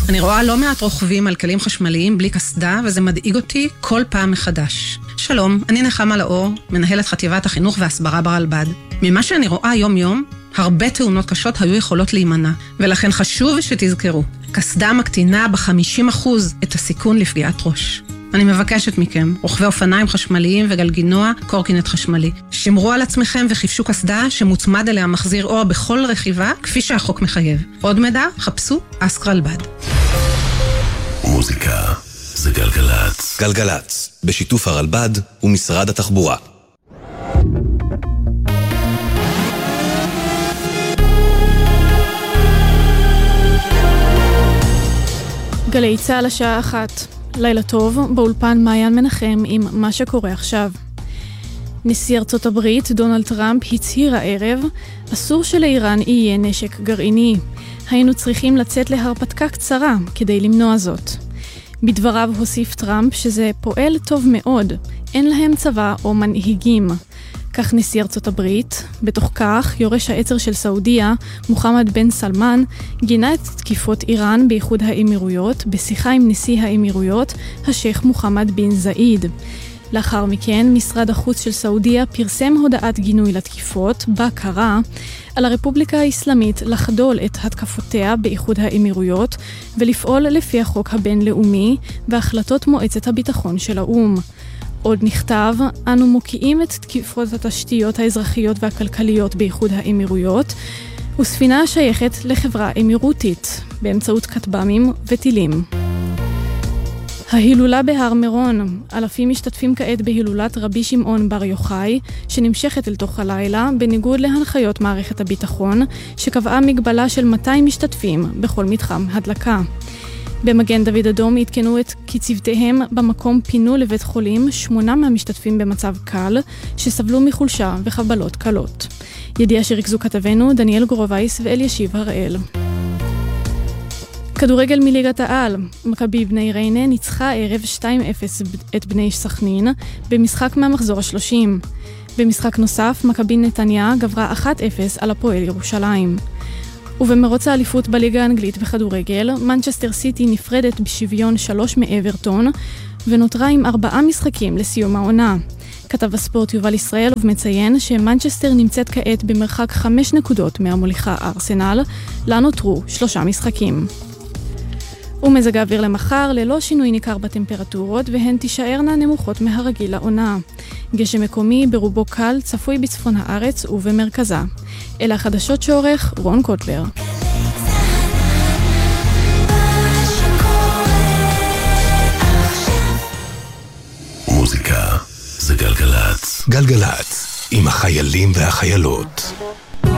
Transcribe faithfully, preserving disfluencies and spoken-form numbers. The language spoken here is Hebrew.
אני רואה לא מעט רוכבים על כלים חשמליים בלי קסדה, וזה מדאיג אותי כל פעם מחדש. שלום, אני נחמה לאור, מנהלת חטיבת החינוך והסברה ברלב"ד. ממה שאני רואה יום יום, הרבה תאונות קשות היו יכולות להימנע, ולכן חשוב שתזכרו, קסדה מקטינה ב-חמישים אחוז את הסיכון לפגיעת ראש. אני מבקשת מכם, רוכבי אופניים חשמליים וגלגינוע, קורקינט חשמלי. שמרו על עצמכם וחיפשו קסדה שמוצמד אליה מחזיר אור בכל רכיבה, כפי שהחוק מחייב. עוד מידע, חפשו אסק רלב"ד. מוזיקה זה גלגלץ. גלגלץ, בשיתוף הרלב"ד ומשרד התחבורה. גלי צהל השעה אחת. לילה טוב, באולפן מעיין מנחם עם מה שקורה עכשיו. נשיא ארצות הברית, דונלד טראמפ, הצהיר הערב, אסור שלאיראן יהיה נשק גרעיני. היינו צריכים לצאת להרפתקה קצרה כדי למנוע זאת. בדבריו הוסיף טראמפ שזה פועל טוב מאוד, אין להם צבא או מנהיגים. כך נשיא ארצות הברית. בתוך כך, יורש העצר של סעודיה, מוחמד בן סלמן, גינה את תקיפות איראן באיחוד האמירויות, בשיחה עם נשיא האמירויות, השייך מוחמד בן זאיד. לאחר מכן, משרד החוץ של סעודיה פרסם הודעת גינוי לתקיפות, בה קרא על הרפובליקה האסלאמית לחדול את התקפותיה באיחוד האמירויות, ולפעול לפי החוק הבינלאומי והחלטות מועצת הביטחון של האו"ם. עוד נכתב, אנו מוקיעים את תקיפות התשתיות האזרחיות והכלכליות באיחוד האמירויות, וספינה שייכת לחברה אמירותית, באמצעות כטב"מים וטילים. ההילולה בהר מירון. אלפים משתתפים כעת בהילולת רבי שמעון בר יוחאי, שנמשכת אל תוך הלילה, בניגוד להנחיות מערכת הביטחון, שקבעה מגבלה של מאתיים משתתפים בכל מתחם הדלקה. במגן דוד אדום התקנו את כצוותיהם במקום פינו לבית חולים שמונה מהמשתתפים במצב קל, שסבלו מחולשה וחבלות קלות. ידיעה שריכזו כתבנו דניאל גורובייס ואל ישיב הראל. כדורגל מליגת העל. מכבי בני ריינה ניצחה ערב שתיים אפס את בני סכנין במשחק מהמחזור ה-שלושים. במשחק נוסף, מכבי נתניה גברה אחת אפס על הפועל ירושלים. ובמרוץ האליפות בליגה האנגלית בכדורגל, מנצ'סטר סיטי נפרדת בשוויון שלוש מאברטון, ונותרה עם ארבעה משחקים לסיום העונה. כתב הספורט יובל ישראל ומציין שמנצ'סטר נמצאת כעת במרחק חמש נקודות מהמוליכה ארסנל, לה נותרו שלושה משחקים. ומזג האוויר למחר ללא שינוי ניכר בטמפרטורות, והן תישארנה נמוכות מהרגיל לעונה. גשם מקומי ברובו קל צפוי בצפון הארץ ובמרכזה. אלה החדשות שעורך רון קוטלר. מוזיקה זה גלגלץ. גלגלץ, עם החיילים והחיילות.